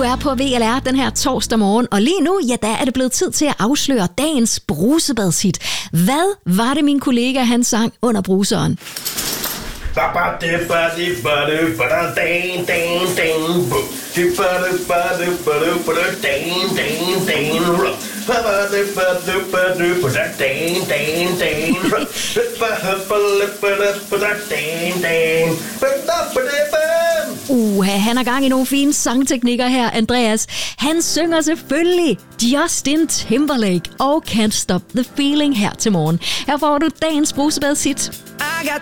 er på VLR den her torsdag morgen, og lige nu, ja, der er det blevet tid til at afsløre dagens brusebadshit. Hvad var det, min kollega han sang under bruseren? Han har gang i nogle fine sangteknikker her, Andreas. Han synger selvfølgelig Justin Timberlake og Can't Stop the Feeling her til morgen. Her får du dagens brusebadshit.